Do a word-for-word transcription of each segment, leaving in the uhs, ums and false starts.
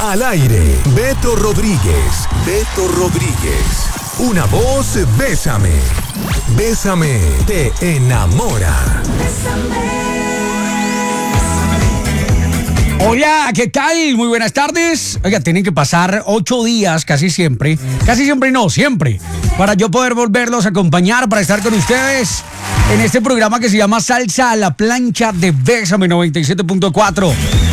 Al aire, Beto Rodríguez. Beto Rodríguez. Una voz, bésame. Bésame, te enamora. Hola, ¿qué tal? Muy buenas tardes. Oiga, tienen que pasar ocho días casi siempre, casi siempre no, siempre, para yo poder volverlos a acompañar, para estar con ustedes en este programa que se llama Salsa a la Plancha de Bésame noventa y siete punto cuatro.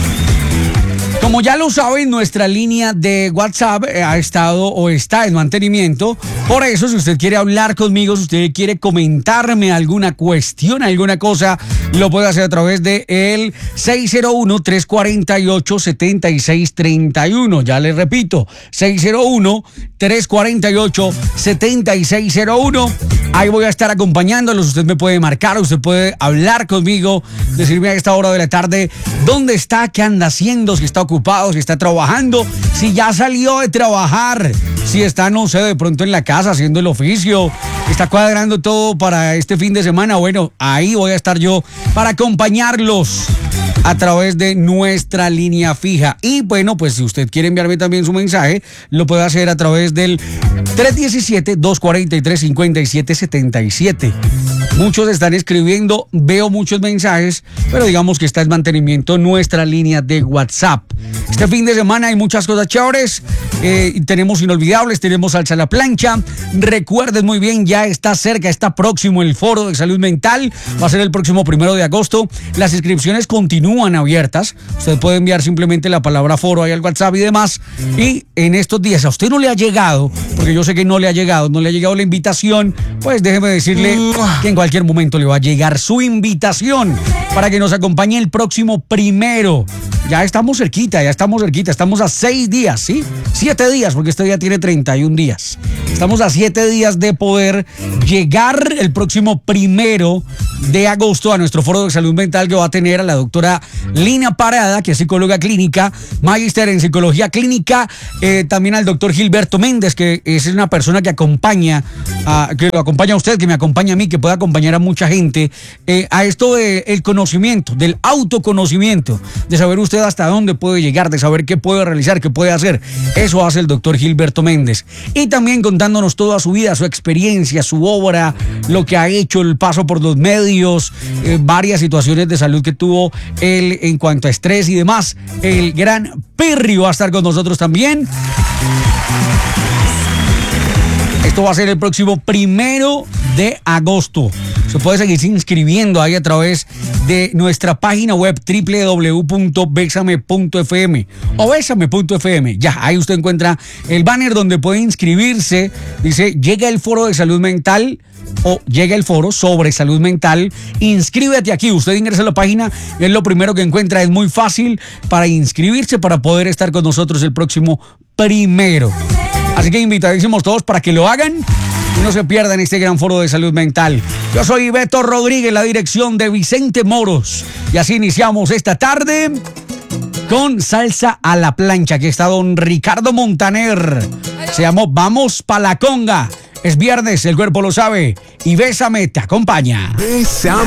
Como ya lo saben, nuestra línea de WhatsApp ha estado o está en mantenimiento. Por eso, si usted quiere hablar conmigo, si usted quiere comentarme alguna cuestión, alguna cosa, lo puede hacer a través de el seis cero uno, tres cuatro ocho, siete seis tres uno. Ya les repito, seis cero uno, tres cuatro ocho, siete seis cero uno. Ahí voy a estar acompañándolos. Usted me puede marcar, usted puede hablar conmigo, decirme a esta hora de la tarde dónde está, qué anda haciendo, si está ocupado, si está trabajando, si ya salió de trabajar, si está, no sé, de pronto en la casa haciendo el oficio, está cuadrando todo para este fin de semana. Bueno, ahí voy a estar yo para acompañarlos a través de nuestra línea fija. Y bueno, pues si usted quiere enviarme también su mensaje, lo puede hacer a través del tres uno siete, dos cuatro tres, cinco siete siete siete. Muchos están escribiendo, veo muchos mensajes, pero digamos que está en mantenimiento nuestra línea de WhatsApp. Este fin de semana hay muchas cosas chéveres, eh, tenemos inolvidables, tenemos Salsa a la Plancha. Recuerden muy bien, ya está cerca, está próximo el Foro de Salud Mental, va a ser el próximo primero de agosto. Las inscripciones continúan abiertas, usted puede enviar simplemente la palabra foro ahí al WhatsApp y demás. Y en estos días, a usted no le ha llegado, porque yo sé que no le ha llegado, no le ha llegado la invitación, pues déjeme decirle que en cualquier momento le va a llegar su invitación para que nos acompañe el próximo primero. Ya estamos cerquita, ya estamos cerquita, estamos a seis días, ¿sí? Siete días, porque este día tiene treinta y un días. Estamos a siete días de poder llegar el próximo primero de agosto a nuestro Foro de Salud Mental, que va a tener a la doctora Lina Parada, que es psicóloga clínica, magíster en psicología clínica, eh, también al doctor Gilberto Méndez, que es una persona que acompaña, a, que lo acompaña a usted, que me acompaña a mí, que puede acompañar a mucha gente, eh, a esto del conocimiento, del autoconocimiento, de saber usted hasta dónde puede llegar, de saber qué puede realizar, qué puede hacer. Eso hace el doctor Gilberto Méndez. Y también contándonos toda su vida, su experiencia, su obra, lo que ha hecho, el paso por los medios, eh, varias situaciones de salud que tuvo él en cuanto a estrés y demás. El gran Pirri va a estar con nosotros también. Esto va a ser el próximo primero de agosto. Se puede seguir inscribiendo ahí a través de nuestra página web doble u doble u doble u punto bésame punto efe eme o bésame punto efe eme. Ya, ahí usted encuentra el banner donde puede inscribirse. Dice, llega el Foro de Salud Mental o llega el foro sobre salud mental. Inscríbete aquí. Usted ingresa a la página, es lo primero que encuentra. Es muy fácil para inscribirse, para poder estar con nosotros el próximo primero. Así que invitadísimos todos para que lo hagan y no se pierdan este gran Foro de Salud Mental. Yo soy Beto Rodríguez, la dirección de Vicente Moros. Y así iniciamos esta tarde con Salsa a la Plancha. Aquí está don Ricardo Montaner. Se llamó Vamos pa' la Conga. Es viernes, el cuerpo lo sabe. Y Bésame te acompaña. Bésame.